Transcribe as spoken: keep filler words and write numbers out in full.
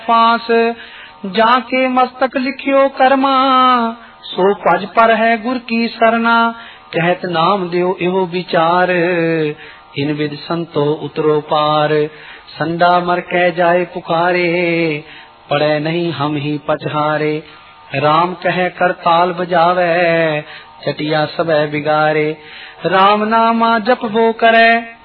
पास जाके मस्तक लिखियो कर्मा, सो पज पर है गुर की सरना। कहत नाम देव एहो विचार, इन विद संतो उतरो पार। संडा मर कह जाए पुकारे, पड़े नहीं हम ही पछहारे। राम कह कर ताल बजावे, चटिया सब बिगारे। राम नामा जप वो करे,